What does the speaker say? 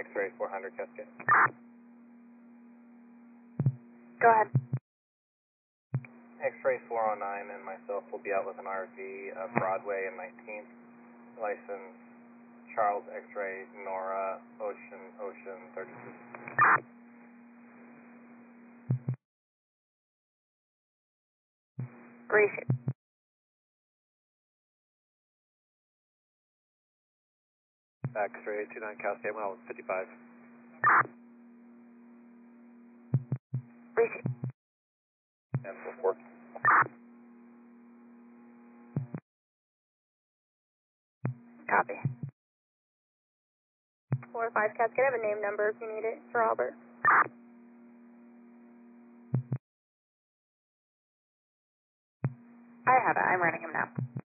X-ray 400 Cascade. Go ahead. X-ray 409 and myself will be out with an RV, Broadway and 19th. License Charles X-ray Nora Ocean 32. Gracious. X-ray 29 Cascade, 55. Gracious. And 44. Copy. 4-5 Cascade, I have a name number if you need it for Albert. I have it. I'm running him now.